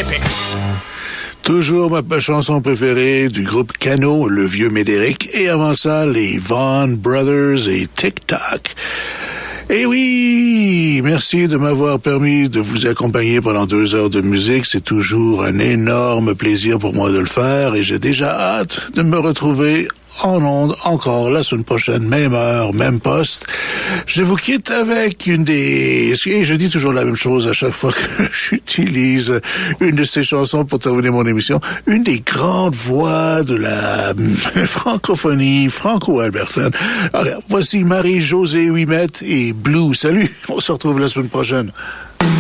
épais. Toujours ma chanson préférée du groupe Cano, le vieux Médéric, et avant ça, les Vaughan Brothers et Tic Tac. Eh oui, merci de m'avoir permis de vous accompagner pendant 2 heures de musique. C'est toujours un énorme plaisir pour moi de le faire et j'ai déjà hâte de me retrouver en ondes encore la semaine prochaine, même heure, même poste. Je vous quitte avec une des... Et je dis toujours la même chose à chaque fois que j'utilise une de ces chansons pour terminer mon émission. Une des grandes voix de la francophonie franco-albertaine. Alors, voici Marie-Josée Ouimet et Blue. Salut, on se retrouve la semaine prochaine.